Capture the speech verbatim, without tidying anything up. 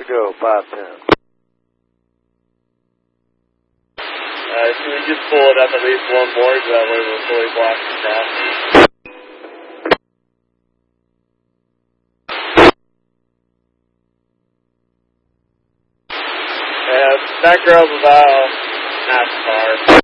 to go, five ten. Uh, can we just pull it up at least one more so that way we're fully blocked the crossing? Yeah, that girl's about half far.